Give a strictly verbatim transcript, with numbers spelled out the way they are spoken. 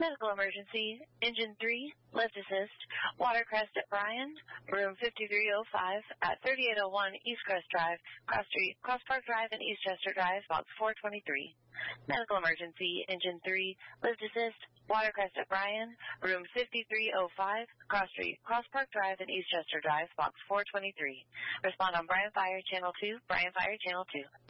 Medical emergency, engine three, lift assist, Watercrest at Bryan, room fifty-three oh five at thirty-eight oh one East Crest Drive, Cross Street, Cross Park Drive, and Eastchester Drive, box four twenty-three. Medical emergency, engine three, lift assist, Watercrest at Bryan, room fifty-three oh five, Cross Street, Cross Park Drive, and Eastchester Drive, box four twenty-three. Respond on Bryan Fire Channel two, Bryan Fire Channel two.